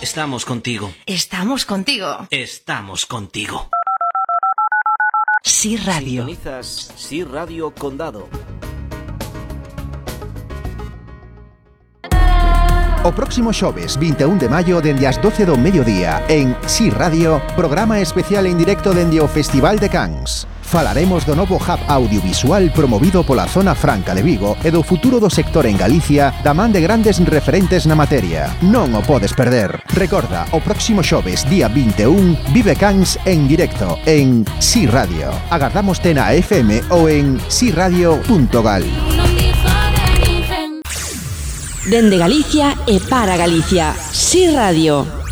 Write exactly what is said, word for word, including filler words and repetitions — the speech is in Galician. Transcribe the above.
Estamos contigo. Estamos contigo. Estamos contigo. Sí Radio. Sintonizas Sí Radio Condado. O próximo xoves, vinte e un de maio, dende as doce do mediodía, en Sí Radio, programa especial en directo dende o Festival de Cans. Falaremos do novo hub audiovisual promovido pola Zona Franca de Vigo e do futuro do sector en Galicia da man de grandes referentes na materia. Non o podes perder. Recorda, o próximo xoves, día vinte e un, vive Cans en directo en Sí Radio. Agardámoste na F M ou en si radio punto gal. Dende Galicia e para Galicia. Sí Radio.